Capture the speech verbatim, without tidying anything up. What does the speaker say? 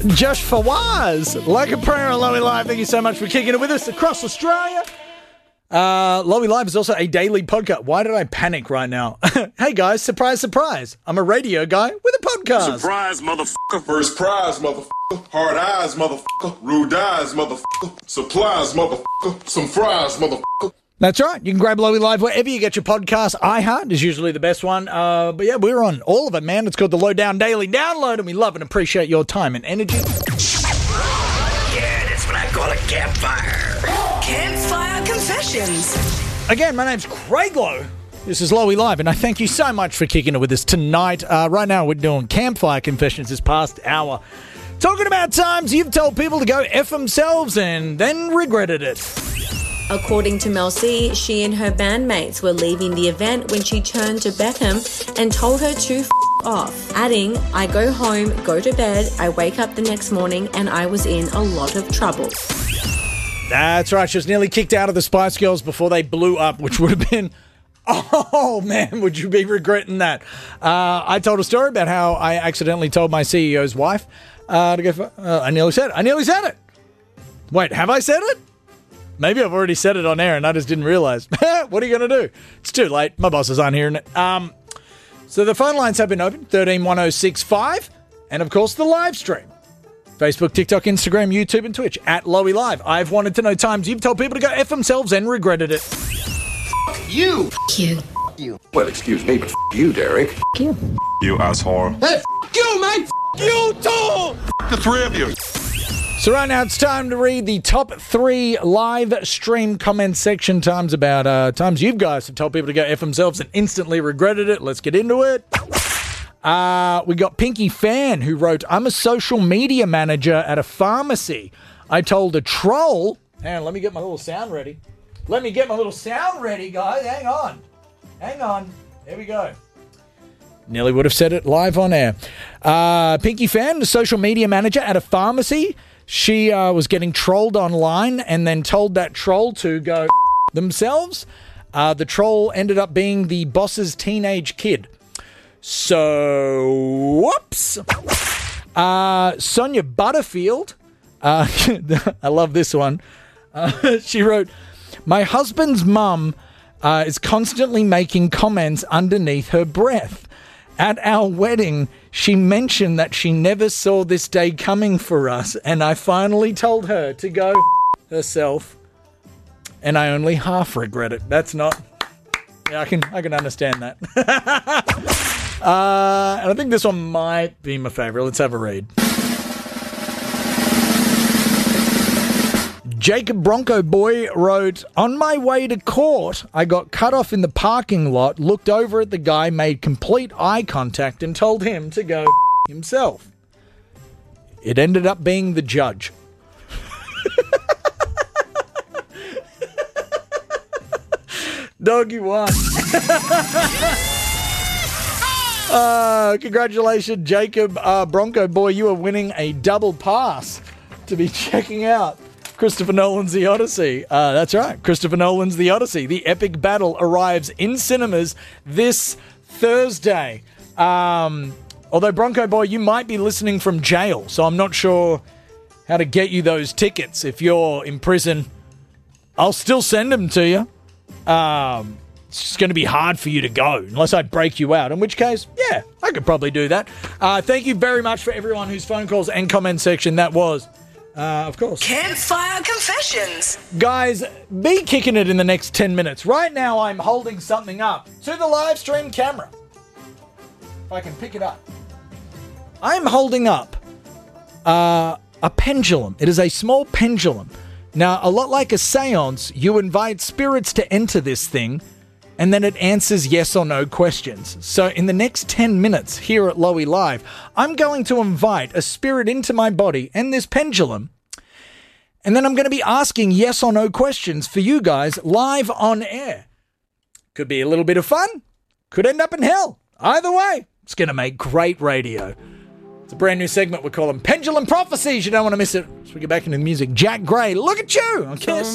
Josh Fawaz, like a prayer on Lowy Live. Thank you so much for kicking it with us across Australia. Uh, Lowy Live is also a daily podcast. Why did I panic right now? Hey guys, surprise, surprise. I'm a radio guy with a podcast. Surprise, motherfucker. First prize, motherfucker. Hard eyes, motherfucker. Rude eyes, motherfucker. Supplies, motherfucker. Some fries, motherfucker. That's right. You can grab Lowy Live wherever you get your podcast. iHeart is usually the best one. Uh, but yeah, we're on all of it, man. It's called the Lowdown Daily Download, and we love and appreciate your time and energy. Yeah, that's what I call a campfire. Campfire Confessions. Again, my name's Craig Lowe. This is Lowy Live, and I thank you so much for kicking it with us tonight. Uh, right now, we're doing Campfire Confessions this past hour. Talking about times you've told people to go F themselves and then regretted it. According to Mel C, she and her bandmates were leaving the event when she turned to Beckham and told her to f*** off, adding, I go home, go to bed, I wake up the next morning and I was in a lot of trouble. That's right. She was nearly kicked out of the Spice Girls before they blew up, which would have been, oh man, would you be regretting that? Uh, I told a story about how I accidentally told my C E O's wife uh, to go for, uh, I nearly said it. I nearly said it. Wait, have I said it? Maybe I've already said it on air and I just didn't realize. What are you going to do? It's too late. My bosses aren't hearing it. Um, so the phone lines have been open, thirteen one oh six five, and of course the live stream. Facebook, TikTok, Instagram, YouTube, and Twitch at Lowy Live. I've wanted to know times you've told people to go F themselves and regretted it. You. You. You. Well, excuse me, but you, Derek. You. You asshole. Hey, you, mate. You too! The three of you. So right now it's time to read the top three live stream comment section times about uh, times you guys have told people to go F themselves and instantly regretted it. Let's get into it. Uh, we got Pinky Fan who wrote, I'm a social media manager at a pharmacy. I told a troll, hang on, let me get my little sound ready. Let me get my little sound ready, guys. Hang on. Hang on. There we go. Nearly would have said it live on air. Uh, Pinky Fan, the social media manager at a pharmacy. She uh, was getting trolled online and then told that troll to go themselves. Uh, the troll ended up being the boss's teenage kid. So, whoops. Uh, Sonia Butterfield. Uh, I love this one. Uh, she wrote, my husband's mum uh, is constantly making comments underneath her breath. At our wedding, she mentioned that she never saw this day coming for us, and I finally told her to go herself, and I only half regret it. That's not... Yeah, I can I can understand that. uh, and I think this one might be my favourite. Let's have a read. Jacob Bronco Boy wrote, on my way to court, I got cut off in the parking lot, looked over at the guy, made complete eye contact and told him to go himself. It ended up being the judge. Doggy won. uh, congratulations, Jacob uh, Bronco Boy. You are winning a double pass to be checking out Christopher Nolan's The Odyssey. Uh, that's right. Christopher Nolan's The Odyssey. The epic battle arrives in cinemas this Thursday. Um, although, Bronco Boy, you might be listening from jail, so I'm not sure how to get you those tickets. If you're in prison, I'll still send them to you. Um, it's just going to be hard for you to go unless I break you out, in which case, yeah, I could probably do that. Uh, thank you very much for everyone whose phone calls and comment section that was. Uh, of course. Campfire Confessions. Guys, be kicking it in the next ten minutes. Right now, I'm holding something up to the live stream camera. If I can pick it up. I'm holding up uh, a pendulum. It is a small pendulum. Now, a lot like a seance, you invite spirits to enter this thing, and then it answers yes or no questions. So in the next ten minutes here at Lowy Live, I'm going to invite a spirit into my body and this pendulum, and then I'm going to be asking yes or no questions for you guys live on air. Could be a little bit of fun, could end up in hell. Either way, it's going to make great radio. It's a brand new segment we're calling Pendulum Prophecies. You don't want to miss it. As we get back into the music, Jack Gray, look at you on Kiss.